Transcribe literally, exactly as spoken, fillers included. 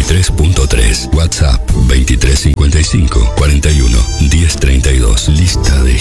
tres punto tres. WhatsApp veintitrés cincuenta y cinco cuarenta y uno diez treinta y dos. Lista de